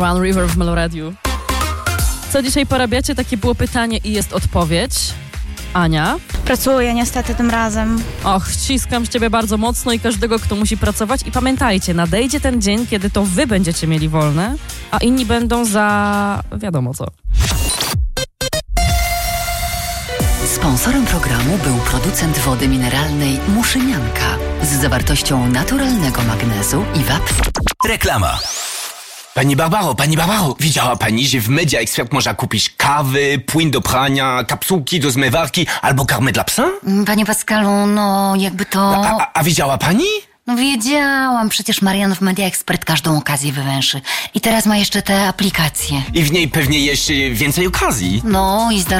One River w Meloradiu. Co dzisiaj porabiacie? Takie było pytanie i jest odpowiedź. Ania? Pracuję niestety tym razem. Och, ściskam z ciebie bardzo mocno i każdego, kto musi pracować. I pamiętajcie, nadejdzie ten dzień, kiedy to wy będziecie mieli wolne, a inni będą za wiadomo co. Sponsorem programu był producent wody mineralnej Muszynianka z zawartością naturalnego magnezu i wapń. Reklama. Pani Barbaro, widziała pani, że w Media Expert można kupić kawy, płyn do prania, kapsułki do zmywarki albo karmę dla psa? Panie Pascalu, no jakby to... A widziała pani? No wiedziałam, przecież Marian w Media Expert każdą okazję wywęszy. I teraz ma jeszcze te aplikacje. I w niej pewnie jeszcze więcej okazji. No i z